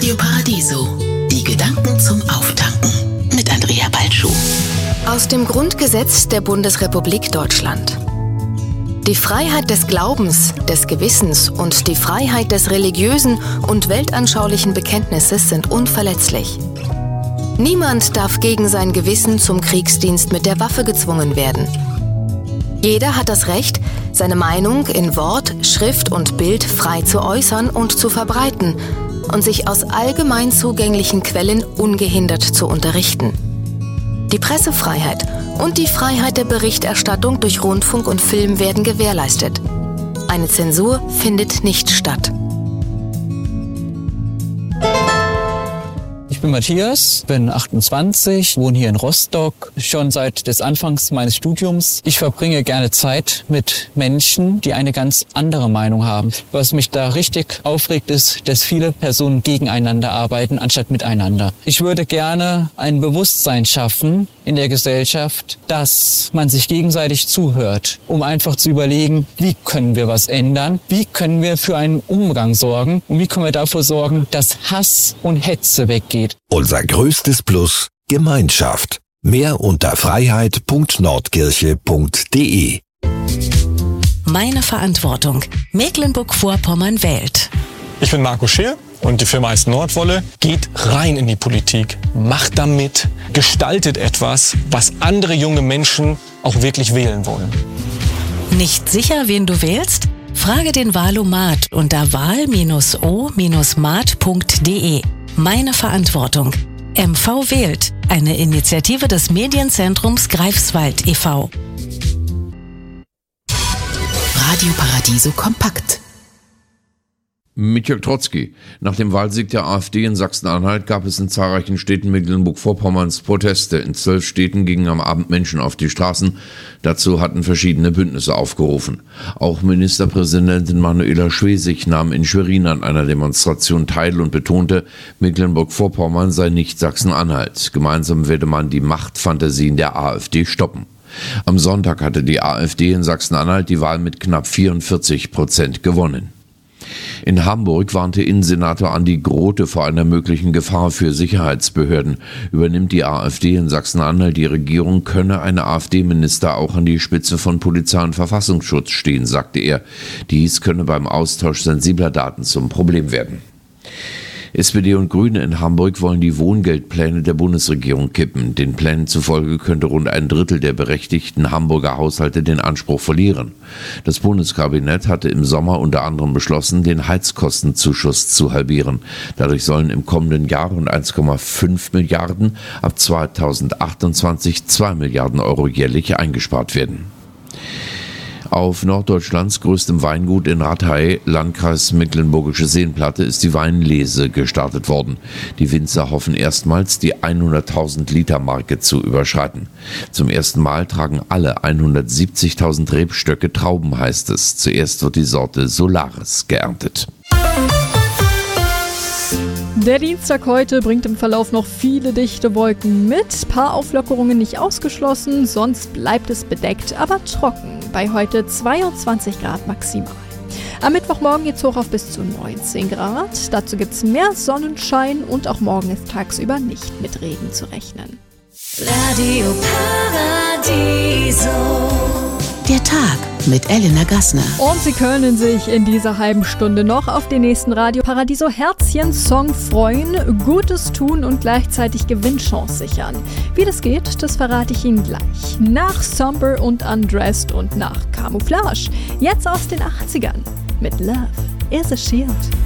Radio Paradiso. Die Gedanken zum Auftanken mit Andrea Balschuh. Aus dem Grundgesetz der Bundesrepublik Deutschland. Die Freiheit des Glaubens, des Gewissens und die Freiheit des religiösen und weltanschaulichen Bekenntnisses sind unverletzlich. Niemand darf gegen sein Gewissen zum Kriegsdienst mit der Waffe gezwungen werden. Jeder hat das Recht, seine Meinung in Wort, Schrift und Bild frei zu äußern und zu verbreiten und sich aus allgemein zugänglichen Quellen ungehindert zu unterrichten. Die Pressefreiheit und die Freiheit der Berichterstattung durch Rundfunk und Film werden gewährleistet. Eine Zensur findet nicht statt. Ich bin Matthias, bin 28, wohne hier in Rostock, schon seit des Anfangs meines Studiums. Ich verbringe gerne Zeit mit Menschen, die eine ganz andere Meinung haben. Was mich da richtig aufregt, ist, dass viele Personen gegeneinander arbeiten, anstatt miteinander. Ich würde gerne ein Bewusstsein schaffen in der Gesellschaft, dass man sich gegenseitig zuhört, um einfach zu überlegen, wie können wir was ändern, wie können wir für einen Umgang sorgen und wie können wir dafür sorgen, dass Hass und Hetze weggeht. Unser größtes Plus: Gemeinschaft. Mehr unter freiheit.nordkirche.de. Meine Verantwortung. Mecklenburg-Vorpommern wählt. Ich bin Marco Scheer und die Firma heißt Nordwolle. Geht rein in die Politik, macht da mit, gestaltet etwas, was andere junge Menschen auch wirklich wählen wollen. Nicht sicher, wen du wählst? Frage den Wahlomat unter wahl-o-mat.de. Meine Verantwortung. MV wählt. Eine Initiative des Medienzentrums Greifswald e.V. Radio Paradiso kompakt. Mit Jörg Trotzki. Nach dem Wahlsieg der AfD in Sachsen-Anhalt gab es in zahlreichen Städten Mecklenburg-Vorpommerns Proteste. In 12 Städten gingen am Abend Menschen auf die Straßen. Dazu hatten verschiedene Bündnisse aufgerufen. Auch Ministerpräsidentin Manuela Schwesig nahm in Schwerin an einer Demonstration teil und betonte, Mecklenburg-Vorpommern sei nicht Sachsen-Anhalt. Gemeinsam werde man die Machtfantasien der AfD stoppen. Am Sonntag hatte die AfD in Sachsen-Anhalt die Wahl mit knapp 44% gewonnen. In Hamburg warnte Innensenator Andi Grote vor einer möglichen Gefahr für Sicherheitsbehörden. Übernimmt die AfD in Sachsen-Anhalt die Regierung, könne ein AfD-Minister auch an die Spitze von Polizei und Verfassungsschutz stehen, sagte er. Dies könne beim Austausch sensibler Daten zum Problem werden. SPD und Grüne in Hamburg wollen die Wohngeldpläne der Bundesregierung kippen. Den Plänen zufolge könnte rund ein Drittel der berechtigten Hamburger Haushalte den Anspruch verlieren. Das Bundeskabinett hatte im Sommer unter anderem beschlossen, den Heizkostenzuschuss zu halbieren. Dadurch sollen im kommenden Jahr rund 1,5 Milliarden, ab 2028 2 Milliarden Euro jährlich eingespart werden. Auf Norddeutschlands größtem Weingut in Rathhey, Landkreis Mecklenburgische Seenplatte, ist die Weinlese gestartet worden. Die Winzer hoffen erstmals, die 100.000 Liter Marke zu überschreiten. Zum ersten Mal tragen alle 170.000 Rebstöcke Trauben, heißt es. Zuerst wird die Sorte Solaris geerntet. Der Dienstag heute bringt im Verlauf noch viele dichte Wolken mit. Paar Auflockerungen nicht ausgeschlossen, sonst bleibt es bedeckt, aber trocken. Bei heute 22 Grad maximal. Am Mittwochmorgen geht's hoch auf bis zu 19 Grad. Dazu gibt's mehr Sonnenschein und auch morgen ist tagsüber nicht mit Regen zu rechnen. Radio Paradiso. Der Tag mit Elena Gassner. Und Sie können sich in dieser halben Stunde noch auf den nächsten Radio Paradiso Herzchen-Song freuen, Gutes tun und gleichzeitig Gewinnchance sichern. Wie das geht, das verrate ich Ihnen gleich. Nach Somber und Undressed und nach Camouflage. Jetzt aus den 80ern mit Love is a Shield.